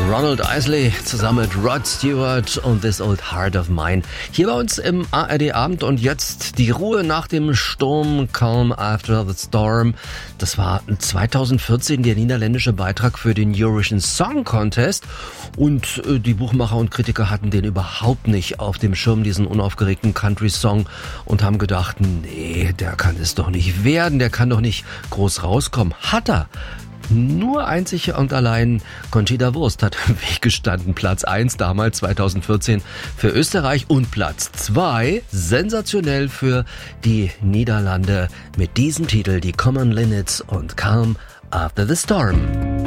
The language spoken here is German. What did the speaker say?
Ronald Isley zusammen mit Rod Stewart und This Old Heart of Mine. Hier bei uns im ARD-Abend und jetzt die Ruhe nach dem Sturm, Calm After the Storm. Das war 2014 der niederländische Beitrag für den Eurovision Song Contest und die Buchmacher und Kritiker hatten den überhaupt nicht auf dem Schirm, diesen unaufgeregten Country-Song, und haben gedacht, nee, der kann es doch nicht werden, der kann doch nicht groß rauskommen. Hat er. Nur einzig und allein Conchita Wurst hat im Weg gestanden. Platz 1 damals 2014 für Österreich und Platz 2 sensationell für die Niederlande mit diesem Titel, die Common Linnets und Calm After the Storm.